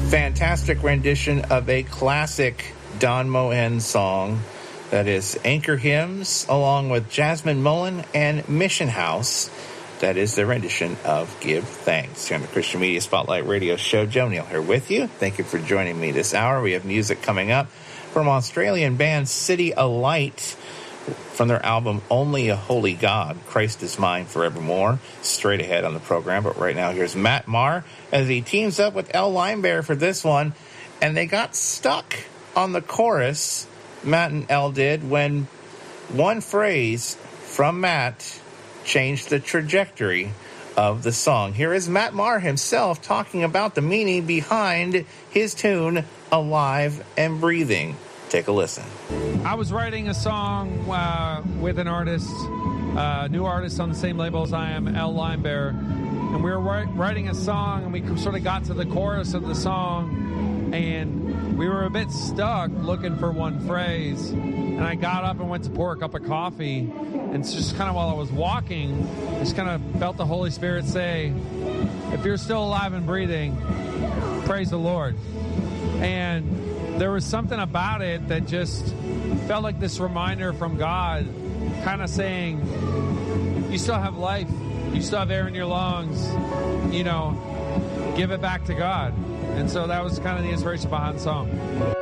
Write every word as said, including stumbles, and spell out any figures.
fantastic rendition of a classic Don Moen song. That is Anchor Hymns, along with Jasmine Mullen and Mission House. That is the rendition of Give Thanks. Here on the Christian Media Spotlight Radio Show, Joe Neal here with you. Thank you for joining me this hour. We have music coming up from Australian band City Alight from their album Only a Holy God, Christ is Mine Forevermore. Straight ahead on the program, but right now here's Matt Maher as he teams up with El Linebearer for this one, and they got stuck on the chorus, Matt and El did, when one phrase from Matt changed the trajectory of the song. Here is Matt Maher himself talking about the meaning behind his tune, Alive and Breathing. Take a listen. I was writing a song uh, with an artist, uh, new artist on the same label as I am, El Linebearer, and we were writing a song, and we sort of got to the chorus of the song, and we were a bit stuck looking for one phrase, and I got up and went to pour a cup of coffee, and it's just kind of while I was walking, I just kind of felt the Holy Spirit say, if you're still alive and breathing, praise the Lord. And there was something about it that just felt like this reminder from God, kind of saying, you still have life, you still have air in your lungs, you know, give it back to God. And so that was kind of the inspiration behind the song.